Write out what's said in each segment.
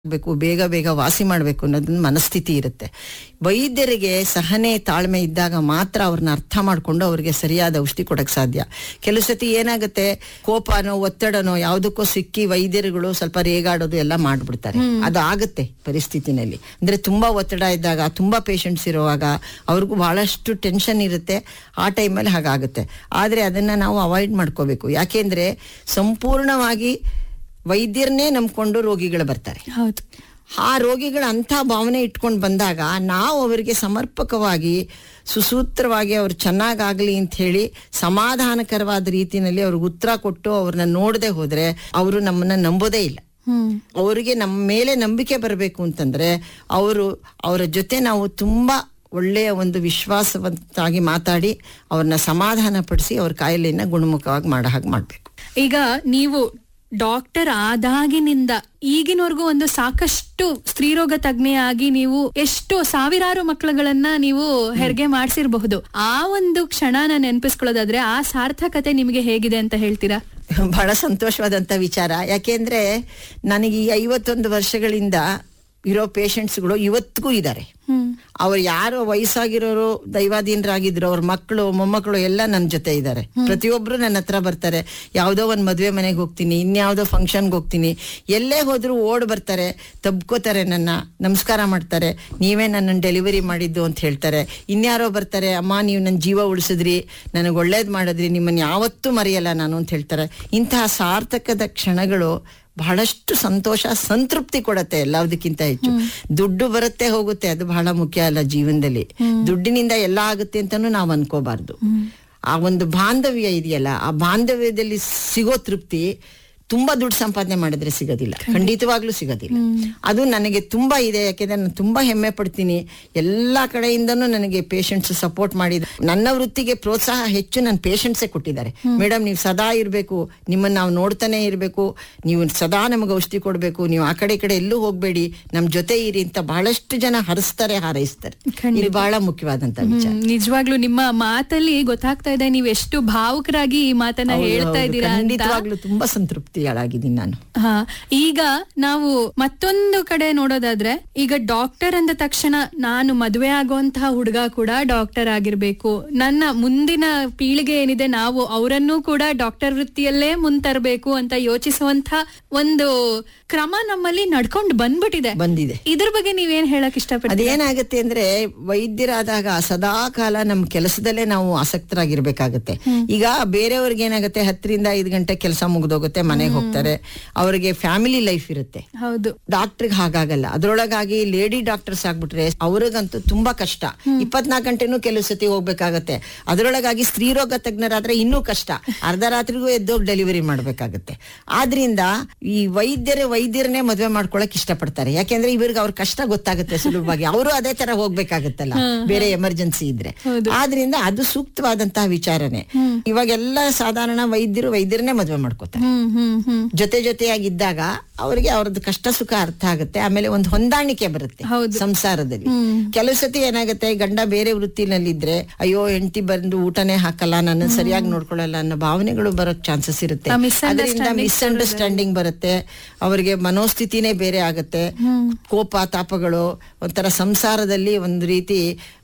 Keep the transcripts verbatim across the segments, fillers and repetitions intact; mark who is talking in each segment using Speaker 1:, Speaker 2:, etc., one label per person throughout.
Speaker 1: ಬೇಕು, ಬೇಗ ಬೇಗ ವಾಸಿ ಮಾಡಬೇಕು ಅನ್ನೋದನ್ನ ಮನಸ್ಥಿತಿ ಇರುತ್ತೆ. ವೈದ್ಯರಿಗೆ ಸಹನೆ ತಾಳ್ಮೆ ಇದ್ದಾಗ ಮಾತ್ರ ಅವ್ರನ್ನ ಅರ್ಥ ಮಾಡ್ಕೊಂಡು ಅವ್ರಿಗೆ ಸರಿಯಾದ ಔಷಧಿ ಕೊಡಕ್ ಸಾಧ್ಯ. ಕೆಲವು ಸತಿ ಏನಾಗುತ್ತೆ, ಕೋಪನೋ ಒತ್ತಡನೋ ಯಾವುದಕ್ಕೋ ಸಿಕ್ಕಿ ವೈದ್ಯರುಗಳು ಸ್ವಲ್ಪ ರೇಗಾಡೋದು ಎಲ್ಲ ಮಾಡ್ಬಿಡ್ತಾರೆ. ಅದು ಆಗುತ್ತೆ ಪರಿಸ್ಥಿತಿನಲ್ಲಿ. ಅಂದ್ರೆ ತುಂಬಾ ಒತ್ತಡ ಇದ್ದಾಗ, ತುಂಬಾ ಪೇಷಂಟ್ಸ್ ಇರುವಾಗ ಅವ್ರಿಗೂ ಬಹಳಷ್ಟು ಟೆನ್ಷನ್ ಇರುತ್ತೆ. ಆ ಟೈಮಲ್ಲಿ ಹಾಗಾಗುತ್ತೆ. ಆದ್ರೆ ಅದನ್ನ ನಾವು ಅವಾಯ್ಡ್ ಮಾಡ್ಕೋಬೇಕು. ಯಾಕೆಂದ್ರೆ ಸಂಪೂರ್ಣವಾಗಿ ವೈದ್ಯರನ್ನೇ ನಂಬ್ಕೊಂಡು ರೋಗಿಗಳು ಬರ್ತಾರೆ.
Speaker 2: ಹೌದು.
Speaker 1: ಆ ರೋಗಿಗಳ ಅಂಥ ಭಾವನೆ ಇಟ್ಕೊಂಡು ಬಂದಾಗ ನಾವು ಅವರಿಗೆ ಸಮರ್ಪಕವಾಗಿ ಸುಸೂತ್ರವಾಗಿ ಅವ್ರು ಚೆನ್ನಾಗಾಗ್ಲಿ ಅಂತ ಹೇಳಿ ಸಮಾಧಾನಕರವಾದ ರೀತಿಯಲ್ಲಿ ಅವ್ರಿಗೆ ಉತ್ತರ ಕೊಟ್ಟು ಅವ್ರನ್ನ ನೋಡದೆ ಹೋದ್ರೆ ಅವರು ನಮ್ಮನ್ನ ನಂಬೋದೇ ಇಲ್ಲ. ಅವರಿಗೆ ನಮ್ಮ ಮೇಲೆ ನಂಬಿಕೆ ಬರಬೇಕು ಅಂತಂದ್ರೆ ಅವರು ಅವರ ಜೊತೆ ನಾವು ತುಂಬಾ ಒಳ್ಳೆಯ ಒಂದು ವಿಶ್ವಾಸವಂತಾಗಿ ಮಾತಾಡಿ ಅವ್ರನ್ನ ಸಮಾಧಾನ ಪಡಿಸಿ ಅವ್ರ ಕಾಯಿಲೆಯನ್ನ ಗುಣಮುಖವಾಗಿ ಮಾಡೋ ಹಾಗೆ ಮಾಡ್ಬೇಕು.
Speaker 2: ಈಗ ನೀವು ಡಾಕ್ಟರ್ ಆದಾಗಿನಿಂದ ಈಗಿನವರೆಗೂ ಒಂದು ಸಾಕಷ್ಟು ಸ್ತ್ರೀರೋಗ ತಜ್ಞೆಯಾಗಿ ನೀವು ಎಷ್ಟು ಸಾವಿರಾರು ಮಕ್ಕಳುಗಳನ್ನ ನೀವು ಹೆರಿಗೆ ಮಾಡಿಸಿರಬಹುದು. ಆ ಒಂದು ಕ್ಷಣನ ನೆನಪಿಸ್ಕೊಳ್ಳೋದಾದ್ರೆ ಆ ಸಾರ್ಥಕತೆ ನಿಮಗೆ ಹೇಗಿದೆ ಅಂತ ಹೇಳ್ತೀರಾ?
Speaker 1: ಬಹಳ ಸಂತೋಷವಾದಂತ ವಿಚಾರ. ಯಾಕೆಂದ್ರೆ ನನಗೆ ಈ ಐವತ್ತೊಂದು ವರ್ಷಗಳಿಂದ ಇರೋ ಪೇಷಂಟ್ಸ್ಗಳು ಇವತ್ತಿಗೂ ಇದ್ದಾರೆ. ಅವ್ರು ಯಾರು ವಯಸ್ಸಾಗಿರೋರು ದೈವಾಧೀನರಾಗಿದ್ರು, ಅವ್ರ ಮಕ್ಕಳು ಮೊಮ್ಮಕ್ಕಳು ಎಲ್ಲ ನನ್ನ ಜೊತೆ ಇದ್ದಾರೆ. ಪ್ರತಿಯೊಬ್ರು ನನ್ನ ಹತ್ರ ಬರ್ತಾರೆ. ಯಾವ್ದೋ ಒಂದ್ ಮದ್ವೆ ಮನೆಗೆ ಹೋಗ್ತೀನಿ, ಇನ್ಯಾವುದೋ ಫಂಕ್ಷನ್ಗೆ ಹೋಗ್ತೀನಿ, ಎಲ್ಲೇ ಹೋದ್ರು ಓಡ್ ಬರ್ತಾರೆ, ತಬ್ಕೋತಾರೆ, ನನ್ನ ನಮಸ್ಕಾರ ಮಾಡ್ತಾರೆ, ನೀವೇ ನನ್ನನ್ನು ಡೆಲಿವರಿ ಮಾಡಿದ್ದು ಅಂತ ಹೇಳ್ತಾರೆ. ಇನ್ಯಾರೋ ಬರ್ತಾರೆ, ಅಮ್ಮ ನೀವು ನನ್ನ ಜೀವ ಉಳಿಸಿದ್ರಿ, ನನಗೆ ಒಳ್ಳೇದ್ ಮಾಡಿದ್ರಿ, ನಿಮ್ಮನ್ನ ಯಾವತ್ತೂ ಮರೆಯಲ್ಲ ನಾನು ಅಂತ ಹೇಳ್ತಾರೆ. ಇಂತಹ ಸಾರ್ಥಕದ ಕ್ಷಣಗಳು ಬಹಳಷ್ಟು ಸಂತೋಷ, ಸಂತೃಪ್ತಿ ಕೊಡತ್ತೆ. ಎಲ್ಲದಕ್ಕಿಂತ ಹೆಚ್ಚು ದುಡ್ಡು ಬರುತ್ತೆ ಹೋಗುತ್ತೆ, ಅದು ಬಹಳ ಮುಖ್ಯ ಅಲ್ಲ ಜೀವನದಲ್ಲಿ. ದುಡ್ಡಿನಿಂದ ಎಲ್ಲ ಆಗುತ್ತೆ ಅಂತಾನು ನಾವು ಅನ್ಕೋಬಾರ್ದು. ಆ ಒಂದು ಬಾಂಧವ್ಯ ಇದೆಯಲ್ಲ, ಆ ಬಾಂಧವ್ಯದಲ್ಲಿ ಸಿಗೋ ತೃಪ್ತಿ ತುಂಬಾ ದುಡ್ಡು ಸಂಪಾದನೆ ಮಾಡಿದ್ರೆ ಸಿಗೋದಿಲ್ಲ, ಖಂಡಿತವಾಗ್ಲೂ ಸಿಗೋದಿಲ್ಲ. ಅದು ನನಗೆ ತುಂಬಾ ಇದೆ. ಯಾಕೆಂದ್ರೆ ನಾನು ತುಂಬಾ ಹೆಮ್ಮೆ ಪಡ್ತೀನಿ. ಎಲ್ಲಾ ಕಡೆಯಿಂದನೂ ನನಗೆ ಪೇಷಂಟ್ಸ್ ಸಪೋರ್ಟ್ ಮಾಡಿದ. ನನ್ನ ವೃತ್ತಿಗೆ ಪ್ರೋತ್ಸಾಹ ಹೆಚ್ಚು ನನ್ನ ಪೇಷಂಟ್ಸೇ ಕೊಟ್ಟಿದ್ದಾರೆ. ಮೇಡಮ್ ನೀವು ಸದಾ ಇರ್ಬೇಕು, ನಿಮ್ಮನ್ನ ನಾವು ನೋಡ್ತಾನೆ ಇರ್ಬೇಕು, ನೀವು ಸದಾ ನಮಗೆ ಔಷಧಿ ಕೊಡ್ಬೇಕು, ನೀವು ಆ ಕಡೆ ಈ ಕಡೆ ಎಲ್ಲೂ ಹೋಗ್ಬೇಡಿ, ನಮ್ ಜೊತೆ ಇರಿ ಅಂತ ಬಹಳಷ್ಟು ಜನ ಹರಿಸ್ತಾರೆ, ಹಾರೈಸ್ತಾರೆ. ಇದು ಬಹಳ ಮುಖ್ಯವಾದಂತ ವಿಚಾರ.
Speaker 2: ನಿಜವಾಗ್ಲೂ ನಿಮ್ಮ ಮಾತಲ್ಲಿ ಗೊತ್ತಾಗ್ತಾ ಇದೆ ನೀವು ಎಷ್ಟು ಭಾವುಕರಾಗಿ ಈ ಮಾತನ್ನ ಹೇಳ್ತಾ ಇದ್ದೀರಾ.
Speaker 1: ಖಂಡಿತವಾಗ್ಲೂ ತುಂಬಾ ಸಂತೃಪ್ತಿ ಆಗಿದ್ದೀನಿ ನಾನು.
Speaker 2: ಹಾ, ಈಗ ನಾವು ಮತ್ತೊಂದು ಕಡೆ ನೋಡೋದಾದ್ರೆ, ಈಗ ಡಾಕ್ಟರ್ ಅಂದ ತಕ್ಷಣ ನಾನು ಮದುವೆ ಆಗುವಂತಹ ಹುಡುಗ ಕೂಡ ಡಾಕ್ಟರ್ ಆಗಿರ್ಬೇಕು, ನನ್ನ ಮುಂದಿನ ಪೀಳಿಗೆ ಏನಿದೆ ನಾವು ಅವರನ್ನು ಕೂಡ ಡಾಕ್ಟರ್ ವೃತ್ತಿಯಲ್ಲೇ ಮುಂತರಬೇಕು ಅಂತ ಯೋಚಿಸುವಂತ ಒಂದು ಕ್ರಮ ನಮ್ಮಲ್ಲಿ ನಡ್ಕೊಂಡು ಬಂದ್ಬಿಟ್ಟಿದೆ, ಬಂದಿದೆ. ಇದ್ರ ಬಗ್ಗೆ ನೀವೇನ್ ಹೇಳಕ್ ಇಷ್ಟಪಡ್ತೀರಿ?
Speaker 1: ಅದೇನಾಗುತ್ತೆ ಅಂದ್ರೆ, ವೈದ್ಯರಾದಾಗ ಸದಾ ಕಾಲ ನಮ್ ಕೆಲಸದಲ್ಲೇ ನಾವು ಆಸಕ್ತರಾಗಿರ್ಬೇಕಾಗತ್ತೆ. ಈಗ ಬೇರೆಯವ್ರಿಗೆ ಏನಾಗುತ್ತೆ, ಹತ್ತರಿಂದ ಐದು ಗಂಟೆ ಕೆಲಸ ಮುಗ್ದೋಗುತ್ತೆ, ಮನೆಗೆ ಹೋಗ್ತಾರೆ, ಅವರಿಗೆ ಫ್ಯಾಮಿಲಿ ಲೈಫ್ ಇರುತ್ತೆ.
Speaker 2: ಹೌದು.
Speaker 1: ಡಾಕ್ಟರ್ಗೆ ಹಾಗಾಗಲ್ಲ. ಅದ್ರೊಳಗಾಗಿ ಲೇಡಿ ಡಾಕ್ಟರ್ಸ್ ಆಗ್ಬಿಟ್ರೆ ಅವ್ರಿಗಂತೂ ತುಂಬಾ ಕಷ್ಟ. ಇಪ್ಪತ್ನಾಲ್ಕು ಗಂಟೆನೂ ಕೆಲವು ಸತಿ ಹೋಗ್ಬೇಕಾಗತ್ತೆ. ಅದ್ರೊಳಗಾಗಿ ಸ್ತ್ರೀರೋಗ ತಜ್ಞರಾದ್ರೆ ಇನ್ನೂ ಕಷ್ಟ, ಅರ್ಧ ರಾತ್ರಿಗೂ ಎದ್ದೋಗಿ ಡೆಲಿವರಿ ಮಾಡ್ಬೇಕಾಗತ್ತೆ. ಆದ್ರಿಂದ ಈ ವೈದ್ಯರೇ ವೈದ್ಯರನ್ನೇ ಮದ್ವೆ ಮಾಡ್ಕೊಳಕ್ ಇಷ್ಟಪಡ್ತಾರೆ. ಯಾಕೆಂದ್ರೆ ಇವ್ರಿಗೆ ಅವ್ರ ಕಷ್ಟ ಗೊತ್ತಾಗುತ್ತೆ ಸುಲಭವಾಗಿ. ಅವರು ಅದೇ ತರ ಹೋಗ್ಬೇಕಾಗತ್ತಲ್ಲ ಬೇರೆ ಎಮರ್ಜೆನ್ಸಿ ಇದ್ರೆ. ಆದ್ರಿಂದ ಅದು ಸೂಕ್ತವಾದಂತಹ ವಿಚಾರನೆ. ಇವಾಗೆಲ್ಲ ಸಾಧಾರಣ ವೈದ್ಯರು ವೈದ್ಯರನ್ನೇ ಮದ್ವೆ ಮಾಡ್ಕೋತಾರೆ. ಜೊತೆ ಜೊತೆಯಾಗಿದ್ದಾಗ ಅವ್ರಿಗೆ ಅವ್ರದ್ದು ಕಷ್ಟ ಸುಖ ಅರ್ಥ ಆಗುತ್ತೆ. ಆಮೇಲೆ ಒಂದು ಹೊಂದಾಣಿಕೆ ಬರುತ್ತೆ ಸಂಸಾರದಲ್ಲಿ. ಕೆಲವು ಸತಿ ಏನಾಗುತ್ತೆ, ಗಂಡ ಬೇರೆ ವೃತ್ತಿನಲ್ಲಿದ್ರೆ ಅಯ್ಯೋ ಹೆಂಡತಿ ಬಂದು ಊಟನೇ ಹಾಕಲ್ಲ, ನನ್ನ ಸರಿಯಾಗಿ ನೋಡ್ಕೊಳ್ಳಲ್ಲ ಅನ್ನೋ ಭಾವನೆಗಳು ಬರೋಕ್ ಚಾನ್ಸಸ್ ಇರುತ್ತೆ. ಅದರಿಂದ ಮಿಸ್ಅಂಡರ್ಸ್ಟ್ಯಾಂಡಿಂಗ್ ಬರುತ್ತೆ. ಅವರಿಗೆ ಮನೋಸ್ಥಿತಿನೇ ಬೇರೆ ಆಗತ್ತೆ. ಕೋಪ ತಾಪಗಳು, ಒಂಥರ ಸಂಸಾರದಲ್ಲಿ ಒಂದು ರೀತಿ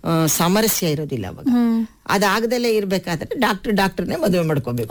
Speaker 1: ಸಾಮರಸ್ಯ ಇರೋದಿಲ್ಲ. ಅವಾಗ ಅದಾಗದಲ್ಲೇ ಇರ್ಬೇಕಾದ್ರೆ ಡಾಕ್ಟರ್ ಡಾಕ್ಟರ್ನೇ ಮದುವೆ ಮಾಡ್ಕೋಬೇಕು.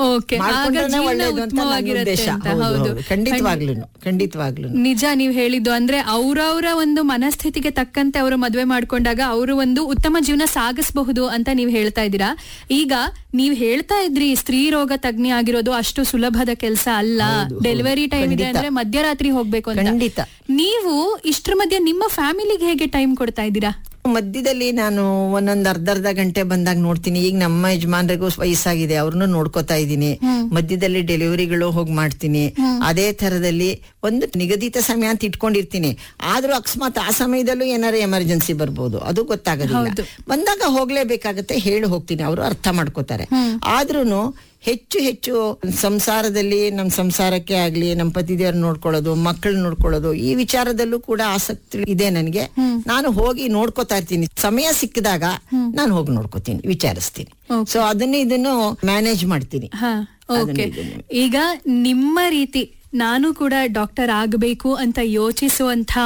Speaker 1: ಒಳ್ಳೇದು ಅಂತ ನನ್ನ ಉದ್ದೇಶ. ಖಂಡಿತವಾಗ್ಲೂ ಖಂಡಿತವಾಗ್ಲೂ
Speaker 2: ನಿಜ ನೀವು ಹೇಳಿದ್ದು. ಅಂದ್ರೆ ಅವ್ರವ್ರ ಒಂದು ಮನಸ್ಥಿತಿಗೆ ತಕ್ಕಂತೆ ಅವರು ಮದುವೆ ಮಾಡ್ಕೊಂಡಾಗ ಅವರು ಒಂದು ಉತ್ತಮ ಜೀವನ ಸಾಗಿಸಬಹುದು ಅಂತ ನೀವು ಹೇಳ್ತಾ ಇದ್ದೀರಾ. ಈಗ ನೀವ್ ಹೇಳ್ತಾ ಇದ್ರಿ ಸ್ತ್ರೀ ರೋಗ ತಜ್ಞೆ ಆಗಿರೋದು ಅಷ್ಟು ಸುಲಭದ ಕೆಲಸ ಅಲ್ಲ, ಡೆಲಿವರಿ ಟೈಮ್ ಇದೆ ಅಂದ್ರೆ ಮಧ್ಯರಾತ್ರಿ ಹೋಗ್ಬೇಕು ಅಂತ.
Speaker 1: ಖಂಡಿತ.
Speaker 2: ನೀವು ಇಷ್ಟ್ರ ಮಧ್ಯೆ ನಿಮ್ಮ ಫ್ಯಾಮಿಲಿಗೆ ಹೇಗೆ ಟೈಮ್ ಕೊಡ್ತಾ ಇದ್ದೀರಾ?
Speaker 1: ಮಧ್ಯದಲ್ಲಿ ನಾನು ಒಂದೊಂದ್ ಅರ್ಧ ಅರ್ಧ ಗಂಟೆ ಬಂದಾಗ ನೋಡ್ತೀನಿ. ಈಗ ನಮ್ಮ ಯಜಮಾನ್ರಿಗೂ ವಯಸ್ಸಾಗಿದೆ, ಅವ್ರನ್ನು ನೋಡ್ಕೋತಾ ಇದ್ದೀನಿ. ಮಧ್ಯದಲ್ಲಿ ಡೆಲಿವರಿಗಳು ಹೋಗಿ ಮಾಡ್ತೀನಿ. ಅದೇ ತರದಲ್ಲಿ ಒಂದು ನಿಗದಿತ ಸಮಯ ಅಂತ ಇಟ್ಕೊಂಡಿರ್ತೀನಿ. ಆದ್ರೂ ಅಕಸ್ಮಾತ್ ಆ ಸಮಯದಲ್ಲೂ ಏನಾರು ಎಮರ್ಜೆನ್ಸಿ ಬರ್ಬೋದು, ಅದು ಗೊತ್ತಾಗೋದಿಲ್ಲ. ಬಂದಾಗ ಹೋಗ್ಲೇಬೇಕಾಗತ್ತೆ, ಹೇಳಿ ಹೋಗ್ತೀನಿ, ಅವರು ಅರ್ಥ ಮಾಡ್ಕೋತಾರೆ. ಆದ್ರೂನು ಹೆಚ್ಚು ಹೆಚ್ಚು ಸಂಸಾರದಲ್ಲಿ ನಮ್ ಸಂಸಾರಕ್ಕೆ ಆಗ್ಲಿ, ನಮ್ ಪತಿದೇವ್ರ ನೋಡ್ಕೊಳ್ಳೋದು, ಮಕ್ಕಳು ನೋಡ್ಕೊಳ್ಳೋದು, ಈ ವಿಚಾರದಲ್ಲೂ ಕೂಡ ಆಸಕ್ತಿ ಇದೆ ನನಗೆ. ನಾನು ಹೋಗಿ ನೋಡ್ಕೋತಾ ಇರ್ತೀನಿ. ಸಮಯ ಸಿಕ್ಕಿದಾಗ ನಾನು ಹೋಗಿ ನೋಡ್ಕೋತೀನಿ, ವಿಚಾರಿಸ್ತೀನಿ. ಸೊ ಅದನ್ನ ಇದನ್ನು ಮ್ಯಾನೇಜ್ ಮಾಡ್ತೀನಿ.
Speaker 2: ಈಗ ನಿಮ್ಮ ರೀತಿ ನಾನು ಕೂಡ ಡಾಕ್ಟರ್ ಆಗಬೇಕು ಅಂತ ಯೋಚಿಸುವಂತ